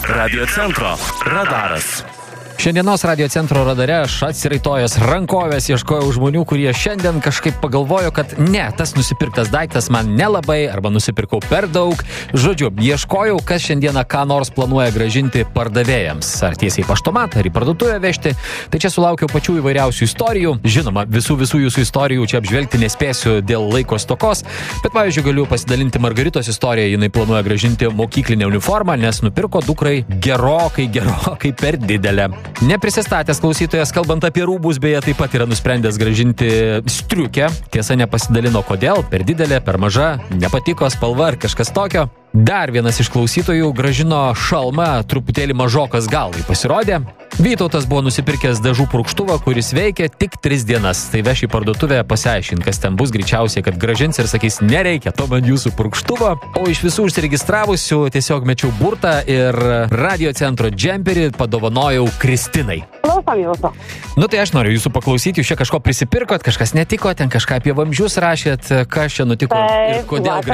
Radio centro radaras. Šiandienos Radio centro radare aš atsiraitojęs rankovės ieškojau žmonių, kurie šiandien kažkaip pagalvojo, kad ne, tas nusipirktas daiktas man nelabai arba nusipirkau per daug. Žodžiu, ieškojau, kas šiandieną ką nors planuoja grąžinti pardavėjams. Ar tiesiai į paštomatą, ar į parduotuvę vežti. Tai čia sulaukiau pačių įvairiausių istorijų. Žinoma, visų jūsų istorijų čia apžvelgti nespėsiu dėl laiko stokos. Bet, pavyzdžiui, galiu pasidalinti Margaritos istoriją. Jinai planuoja grąžinti mokyklinę uniformą, nes nupirko dukrai gerokai per didelę. Neprisistatęs klausytojas, kalbant apie rūbus, beje, taip pat yra nusprendęs grąžinti striukę. Tiesa, nepasidalino kodėl, per didelė, per maža, nepatiko spalva ar kažkas tokio. Dar vienas iš klausytojų grąžino šalmą, truputėlį mažokas galvai pasirodė. Vytautas buvo nusipirkęs dažų purkštuvą, kuris veikia tik 3 dienas. Tai veš į parduotuvę pasiaiškint, kas ten bus, greičiausiai, kad grąžins ir sakys, nereikia to man jūsų purkštuvo. O iš visų užsiregistravusių tiesiog mečiau burtą ir Radio centro džemperį padovanojau Kristinai. Klausom jūsų. Nu tai aš noriu jūsų paklausyti, jūs čia kažko prisipirkot, kažkas netiko, ten kažką apie vamzdžius rašėt, kas čia nutiko ir kodėl